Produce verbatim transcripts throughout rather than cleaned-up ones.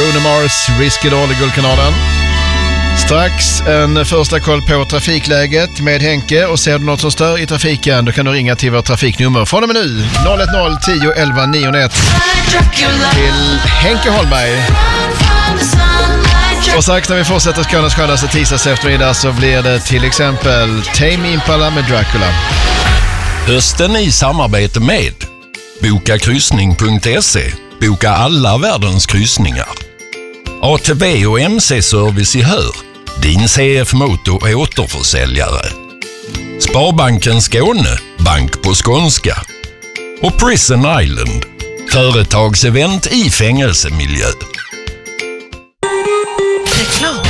Bruno Mars, Risky Doll i Guldkanalen. Strax en första koll på trafikläget med Henke, och ser du något som stör i trafiken då kan du ringa till vårt trafiknummer från och med nu noll ett noll tio elva niohundraett till Henke Holmberg. Och strax när vi fortsätter Skånes skönaste tisdags eftermiddag så blir det till exempel Tame Impala med Dracula. Hösten i samarbete med boka kryssning punkt se. Boka alla världens kryssningar. A T V och M C-service i Hör. Din C F-motor återförsäljare. Sparbanken Skåne. Bank på skånska. Och Prison Island. Företagsevent i fängelsemiljö. Reklam.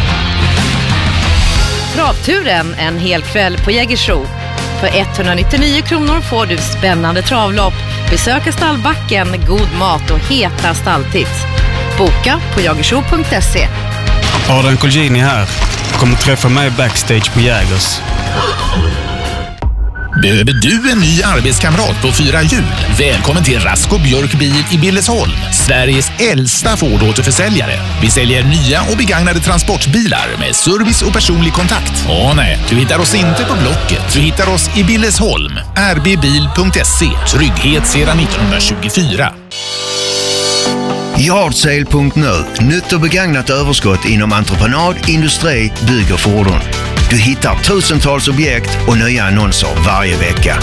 Travturen en hel kväll på Jägersro. För etthundranittionio kronor får du spännande travlopp, besöka stallbacken, god mat och heta stalltips. Boka på jagersro punkt se. Adrian Colgjini här. Kommer träffa mig backstage på Jägers. Behöver du en ny arbetskamrat på fyra hjul? Välkommen till Rasko Björk Bil i Billesholm, Sveriges äldsta Ford-återförsäljare. Vi säljer nya och begagnade transportbilar med service och personlig kontakt. Åh nej, du hittar oss inte på Blocket. Du hittar oss i Billesholm. r b bil punkt se. Trygghet sedan nittonhundratjugofyra. Yardsale punkt nu. Nytt och begagnat överskott inom entreprenad, industri, bygg och fordon. Du hittar tusentals objekt och nya annonser varje vecka.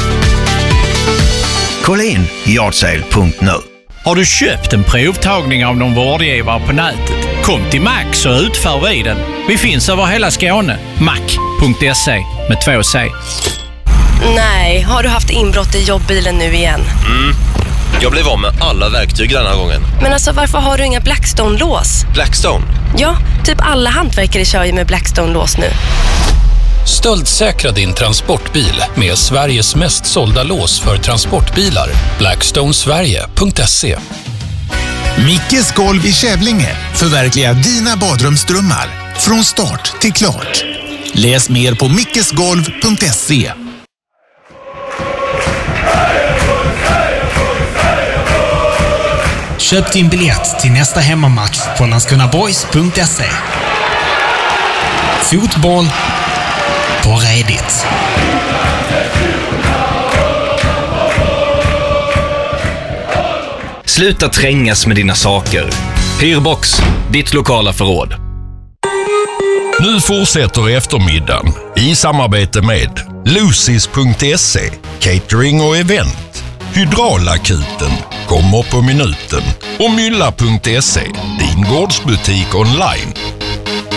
Kolla in yardsale punkt nu. Har du köpt en provtagning av någon vårdgivare på nätet? Kom till Max och utför vi den. Vi finns över hela Skåne. mac punkt se med två C. Nej, har du haft inbrott i jobbbilen nu igen? Mm. Jag blev av med alla verktyg den här gången. Men alltså, varför har du inga Blackstone-lås? Blackstone? Ja, typ alla hantverkare kör ju med Blackstone-lås nu. Stöldsäkra din transportbil med Sveriges mest sålda lås för transportbilar. blackstone sverige punkt se. Mickes golv i Kävlinge. Förverkliga dina badrumsdrömmar. Från start till klart. Läs mer på mickesgolv punkt se. Köp din biljett till nästa hemmamatch på landskrona boys punkt se. Fotboll på redigt. Sluta trängas med dina saker. Hyrbox, ditt lokala förråd. Nu fortsätter eftermiddagen i samarbete med Lucis punkt se, catering och event. Hydraulakuten kommer på minuten och mylla punkt se, din gårdsbutik online.